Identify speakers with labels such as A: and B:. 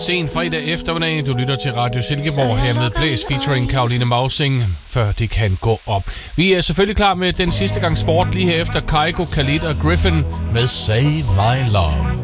A: Sen fredag eftermiddag, du lytter til Radio Silkeborg her med Blæs featuring Caroline Mausing, før det kan gå op. Vi er selvfølgelig klar med den sidste gang sport lige her efter Kygo, Khalid og Griffin med Save My Love.